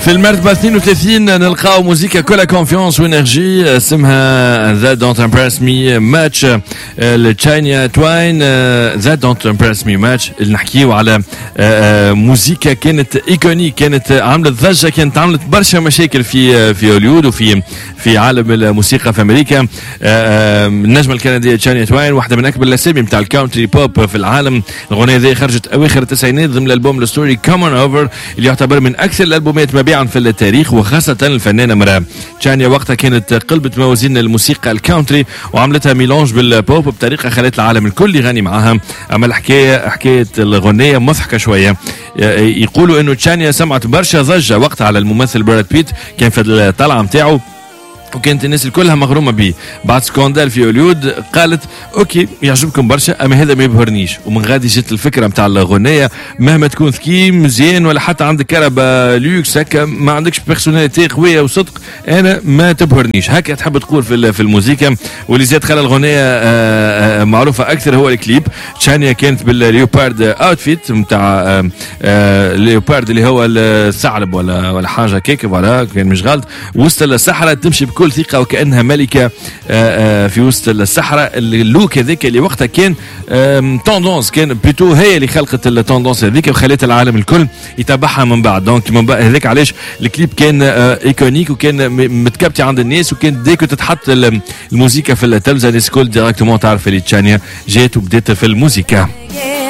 في المرتبة 32 نلقاو موسيقى كلها كونفيونس وانرجي اسمها That Don't Impress Me Much لتشانيا توين. That Don't Impress Me Much اللي نحكيو على موسيقى كانت ايكونيك، كانت عملت ضجة، كانت عملت برشا مشاكل في هوليوود وفي عالم الموسيقى في امريكا. النجمة الكندية تشانيا توين واحدة من اكبر الاسامي نتاع الكاونتري بوب في العالم. الأغنية ذي خرجت اواخر التسعينات ضمن الالبوم الستوري كومن اوفر اللي يعتبر من اكثر الالبومات مبيعا في التاريخ، وخاصة الفنانة مرا تشانيا وقتها كانت قلبت موازين الموسيقى الكاونتري وعملتها ميلونج بالبوب بطريقة خلت العالم الكل يغني معاها. اما حكاية الغنية مضحكة شوية. يقولوا انه تشانيا سمعت برشا ضجة وقتها على الممثل براد بيت، كان في الطلعة متاعه وكانت الناس الكلها مغرومه به. بعد سكوندال في هوليوود قالت اوكي يعجبكم برشا اما هذا ما يبهرنيش، ومن غادي جت الفكره نتاع الغنيه مهما تكون ذكي مزيان ولا حتى عندك كهرباء لوكس هكا ما عندكش بيرسوناليتي قويه وصدق انا ما تبهرنيش، هكا تحب تقول في الموسيقى. واللي زاد خلى الغنيه معروفه اكثر هو الكليب. تشانيا كانت بالليوبارد اوتفيت نتاع الليوبارد اللي هو الثعلب ولا حاجه كيك ولا كان مش غلط، وسط الصحراء تمشي بكل ثقة وكأنها ملكة في وسط الصحراء. اللوك هذيك اللي وقتها كان توندونس، كان بيتو هي اللي خلقت التوندونس هذيك وخلت العالم الكل يتابعها من بعد. دونك من بعد هذيك علاش الكليب كان ايكونيك وكان متكبتي عند الناس، وكان ديك تتحط الموسيقى في التلفزة الناس الكل ديريكتومون تعرف اللي تشانيا جات وبدات في الموسيقى.